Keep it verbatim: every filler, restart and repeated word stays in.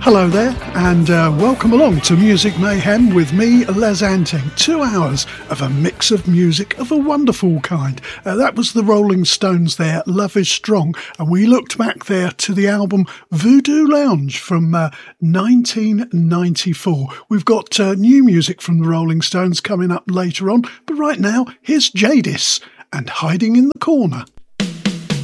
Hello there, and uh, welcome along to Music Mayhem with me, Les Anting. Two hours of a mix of music of a wonderful kind. Uh, that was the Rolling Stones there, Love is Strong, and we looked back there to the album Voodoo Lounge from uh, nineteen ninety-four. We've got uh, new music from the Rolling Stones coming up later on, but right now, here's Jadis and Hiding in the Corner.